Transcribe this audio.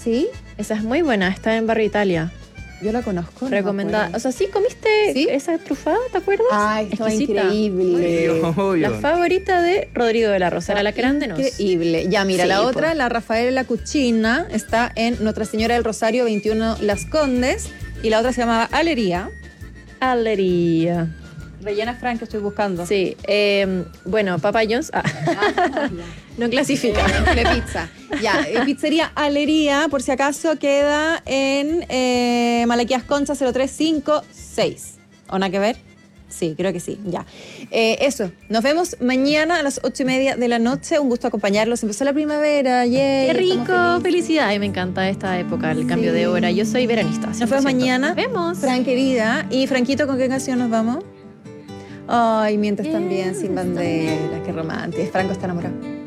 ¿Sí? Esa es muy buena, está en Barrio Italia. Yo la conozco. Recomendada. No me O sea, ¿sí comiste ¿Sí? esa trufada, te acuerdas? Ay, estaba Exquisita. increíble. Obvio. La favorita de Rodrigo de la Rosa, era la Crándenos. Increíble. Ya, mira, Sí, la po. otra, la Rafaela Cucina, está en Nuestra Señora del Rosario 21 Las Condes. Y la otra se llamaba Alería. Alería. Rellena Frank, que estoy buscando. Sí, bueno, Papa John's no clasifica. De pizza. Ya, pizzería Alería, por si acaso, queda en Malaquías Concha 0356. ¿O nada que ver? Sí, creo que sí, ya. Eso, nos vemos mañana a las 8:30 de la noche. Un gusto acompañarlos. Empezó la primavera, yay. Qué rico, estamos felices. felicidad. Me encanta esta época, el cambio de hora. Yo soy veranista. Nos vemos 100%. mañana. Nos vemos. Fran, querida. Y Franquito, ¿con qué canción nos vamos? Ay, mientes también, sin banderas. Qué romántico. Franco está enamorado.